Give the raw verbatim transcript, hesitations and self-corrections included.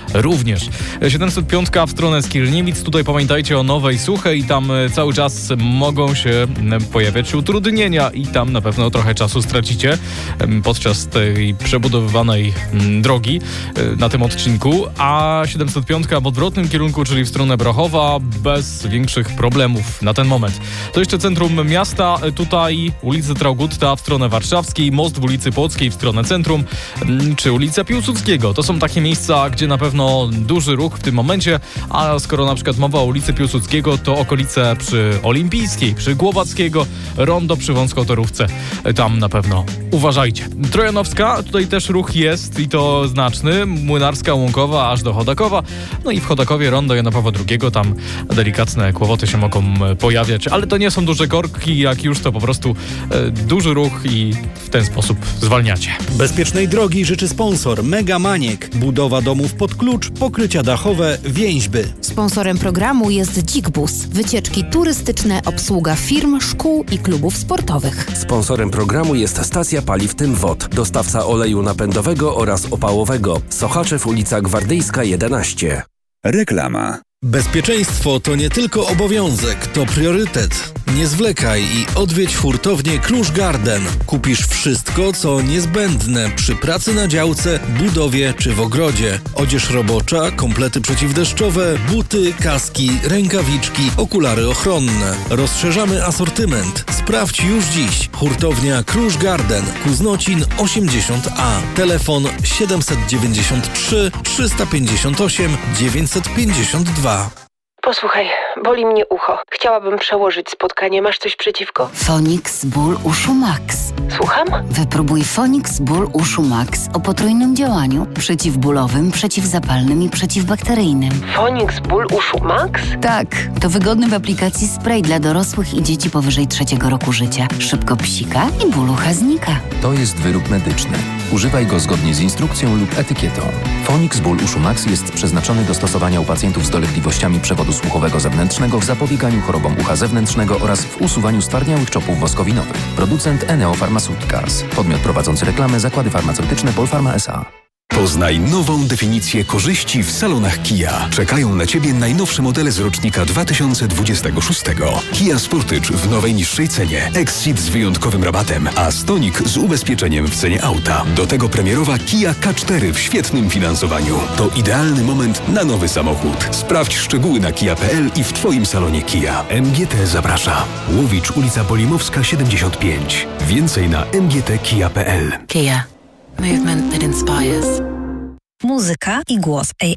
również. siedemset pięć w stronę Skierniewic. Tutaj pamiętajcie o Nowej Suchej i tam cały czas mogą się pojawiać utrudnienia i tam na pewno trochę czasu stracicie podczas tej przebudowywanej drogi na tym odcinku. A siedemset pięć w odwrotnym kierunku, czyli w stronę Brachowa, bez większych problemów na ten moment. To jeszcze centrum miasta. Tutaj ulica Traugutta w stronę warszawskiej, most w ulicy Płockiej w stronę centrum, czy ulica Piłsudskiego. To są takie miejsca, gdzie na pewno duży ruch w tym momencie, a skoro na przykład mowa o ulicy Piłsudskiego, to okolice przy Olimpijskiej, przy Głowackiego, rondo przy Wąskotorówce. Tam na pewno uważajcie. Trojanowska, tutaj też ruch jest i to znaczny. Młynarska, Łąkowa, aż do Chodakowa. No i w Chodakowie rondo Jana Pawła drugiego, tam delikatne kłopoty się mogą pojawiać, ale to nie są duże korki, jak już to po prostu e, duży ruch i w ten sposób zwalniacie. Bezpiecznej drogi życzy sponsor Mega Maniek. Budowa domów pod klucz, pokrycia dachowe, więźby. Sponsorem programu jest Dzik-Bus. Wycieczki turystyczne, obsługa firm, szkół i klubów sportowych. Sponsorem programu jest stacja paliw Tymwod, dostawca oleju napędowego oraz opałowego. Sochaczew, ulica Gwardyjska jedenaście. Reklama. Bezpieczeństwo to nie tylko obowiązek, to priorytet. Nie zwlekaj i odwiedź hurtownię Klusz Garden. Kupisz wszystko, co niezbędne przy pracy na działce, budowie czy w ogrodzie. Odzież robocza, komplety przeciwdeszczowe, buty, kaski, rękawiczki, okulary ochronne. Rozszerzamy asortyment. Sprawdź już dziś. Hurtownia Klusz Garden, Kuznocin osiemdziesiąt A. Telefon siedemset dziewięćdziesiąt trzy trzysta pięćdziesiąt osiem dziewięćset pięćdziesiąt dwa. Posłuchaj, boli mnie ucho. Chciałabym przełożyć spotkanie. Masz coś przeciwko? Fonix Ból Uszu Max. Słucham? Wypróbuj Fonix Ból Uszu Max o potrójnym działaniu. Przeciwbólowym, przeciwzapalnym i przeciwbakteryjnym. Fonix Ból Uszu Max? Tak, to wygodny w aplikacji spray dla dorosłych i dzieci powyżej trzeciego roku życia. Szybko psika i ból ucha znika. To jest wyrób medyczny. Używaj go zgodnie z instrukcją lub etykietą. Fonix Ból Uszu Max jest przeznaczony do stosowania u pacjentów z dolegliwościami przewodu słuchowego zewnętrznego w zapobieganiu chorobom ucha zewnętrznego oraz w usuwaniu stwardniałych czopów woskowinowych. Producent Eneo Pharmaceuticals. Podmiot prowadzący reklamę Zakłady Farmaceutyczne Polpharma S A. Poznaj nową definicję korzyści w salonach Kia. Czekają na Ciebie najnowsze modele z rocznika dwa tysiące dwudziestego szóstego. Kia Sportage w nowej niższej cenie. Exit z wyjątkowym rabatem, a Stonic z ubezpieczeniem w cenie auta. Do tego premierowa Kia K cztery w świetnym finansowaniu. To idealny moment na nowy samochód. Sprawdź szczegóły na kia kropka p l i w Twoim salonie Kia. M G T zaprasza. Łowicz, ulica Polimowska siedemdziesiąt pięć. Więcej na m g t kia kropka p l. Kia. Movement that inspires. Muzyka i głos